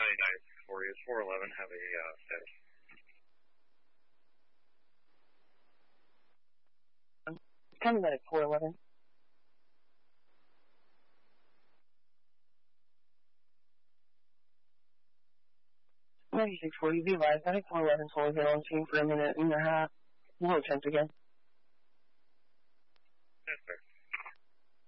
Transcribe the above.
99 for you. 411, have a status. Coming in at 411. 9640, be live. I think 411's holding here on team for a minute and a half. We'll attempt again.